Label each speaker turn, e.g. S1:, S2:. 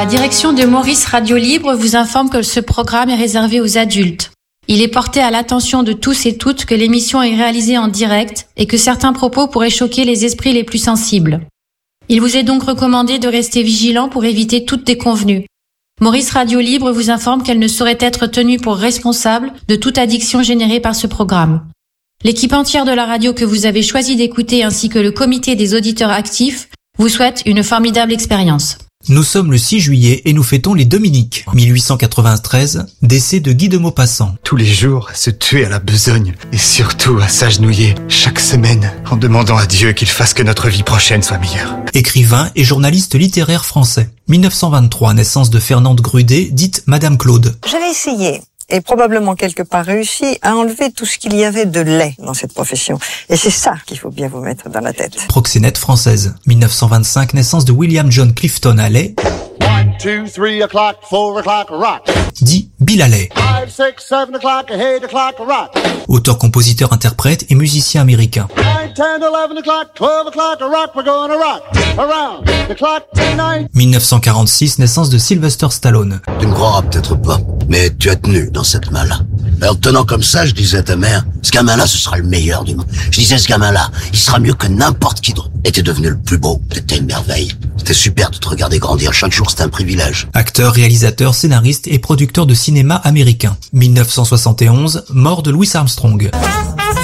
S1: La direction de Maurice Radio Libre vous informe que ce programme est réservé aux adultes. Il est porté à l'attention de tous et toutes que l'émission est réalisée en direct et que certains propos pourraient choquer les esprits les plus sensibles. Il vous est donc recommandé de rester vigilant pour éviter toute déconvenue. Maurice Radio Libre vous informe qu'elle ne saurait être tenue pour responsable de toute addiction générée par ce programme. L'équipe entière de la radio que vous avez choisi d'écouter ainsi que le comité des auditeurs actifs vous souhaite une formidable expérience.
S2: Nous sommes le 6 juillet et nous fêtons les Dominiques. 1893, décès de Guy de Maupassant.
S3: Tous les jours, se tuer à la besogne et surtout à s'agenouiller chaque semaine en demandant à Dieu qu'il fasse que notre vie prochaine soit meilleure.
S2: Écrivain et journaliste littéraire français. 1923, naissance de Fernande Grudet, dite Madame Claude.
S4: J'avais essayé, et probablement quelque part réussi, à enlever tout ce qu'il y avait de laid dans cette profession. Et c'est ça qu'il faut bien vous mettre dans la tête.
S2: Proxénète française. 1925, naissance de William John Clifton Haley,
S5: 1, 2, 3 o'clock, 4 o'clock, rock.
S2: dit Bill Haley.
S5: 5, 6, 7 o'clock, 8 o'clock, rock.
S2: Auteur, compositeur, interprète et musicien américain.
S5: 9, 10, 11 o'clock, 12 o'clock, rock. We're going to rock around the clock tonight.
S2: 1946, naissance de Sylvester Stallone.
S6: Tu me croiras peut-être pas, mais tu as tenu dans cette main-là. Alors tenant comme ça, je disais à ta mère, ce gamin-là, ce sera le meilleur du monde. Je disais, ce gamin-là, il sera mieux que n'importe qui d'autre. Et t'es devenu le plus beau, t'étais une merveille. C'était super de te regarder grandir chaque jour, c'était un privilège.
S2: Acteur, réalisateur, scénariste et producteur de cinéma américain. 1971, mort de Louis Armstrong.